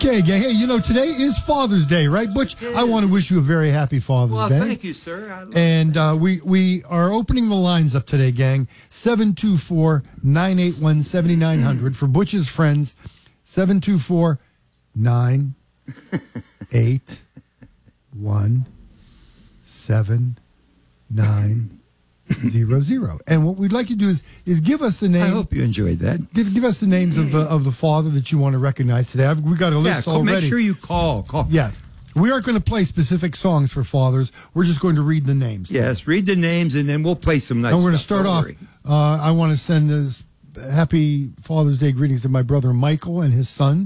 Okay, gang. Hey, today is Father's Day, right, Butch? I want to wish you a very happy Father's Day. Well, thank you, sir. And we are opening the lines up today, gang. 724-981-7900 for Butch's friends. 724-981-7900. And what we'd like you to do is give us the name. I hope you enjoyed that. Give us the names of the father that you want to recognize today. We got a list already. Make sure you call. Yeah. We aren't going to play specific songs for fathers. We're just going to read the names. Yes, read the names, and then we'll play some nice stuff. And we're stuff. going to start off. I want to send happy Father's Day greetings to my brother Michael and his son,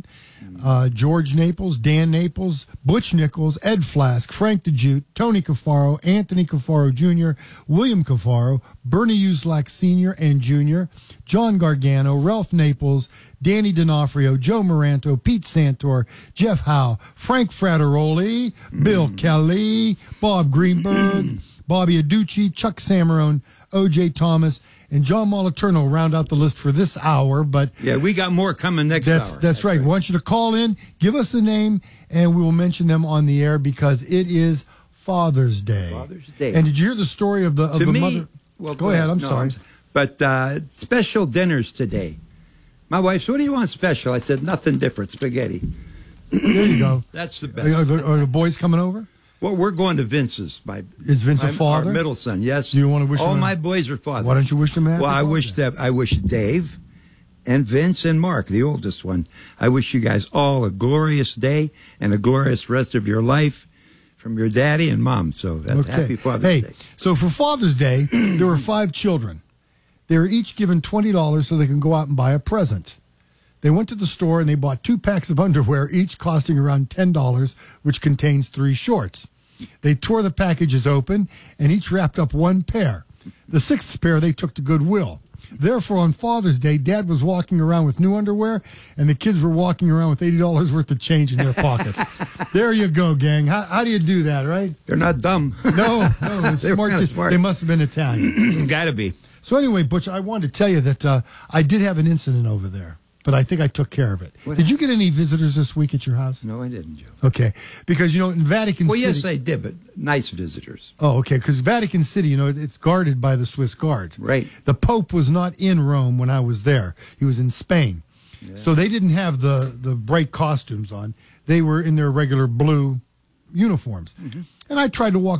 George Naples, Dan Naples, Butch Nichols, Ed Flask, Frank DeJute, Tony Cafaro, Anthony Cafaro Jr., William Cafaro, Bernie Uslack Sr. and Jr., John Gargano, Ralph Naples, Danny D'Onofrio, Joe Moranto, Pete Santor, Jeff Howe, Frank Frateroli, Bill Kelly, Bob Greenberg, Bobby Aducci, Chuck Samarone, O.J. Thomas, and John Moliterno round out the list for this hour. But yeah, we got more coming next hour. That's right. We want you to call in, give us a name, and we will mention them on the air because it is Father's Day. Father's Day. And did you hear the story of the mother? Well, go ahead. I'm sorry. But special dinners today. My wife said, "What do you want special?" I said, "Nothing different. Spaghetti." There you go. That's the best. Are the boys coming over? Well, we're going to Vince's. Is Vince a father? Our middle son, yes. Do you want to wish all my boys are fathers. Why don't you wish them happy? Well, I wish Dave and Vince and Mark, the oldest one. I wish you guys all a glorious day and a glorious rest of your life from your daddy and mom. So that's happy Father's Day. So for Father's Day, there were 5 children. They were each given $20 so they can go out and buy a present. They went to the store and they bought 2 packs of underwear, each costing around $10, which contains 3 shorts. They tore the packages open and each wrapped up 1 pair. The 6th pair they took to Goodwill. Therefore, on Father's Day, Dad was walking around with new underwear and the kids were walking around with $80 worth of change in their pockets. There you go, gang. How do you do that, right? They're not dumb. No, it's smart. They must have been Italian. Gotta be. So anyway, Butch, I wanted to tell you that I did have an incident over there, but I think I took care of it. Did you get any visitors this week at your house? No, I didn't, Joe. Okay, because, in Vatican City... Well, yes, I did, but nice visitors. Oh, okay, because Vatican City, it's guarded by the Swiss Guard. Right. The Pope was not in Rome when I was there. He was in Spain. Yeah. So they didn't have the bright costumes on. They were in their regular blue uniforms. Mm-hmm. And I tried to walk